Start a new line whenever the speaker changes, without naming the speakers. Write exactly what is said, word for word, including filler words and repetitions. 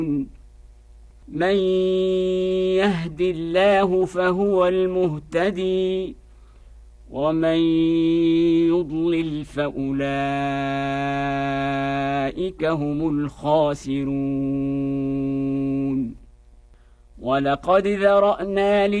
من يهد الله فهو المهتدي ومن يضلل فأولئك هم الخاسرون ولقد ذرأنا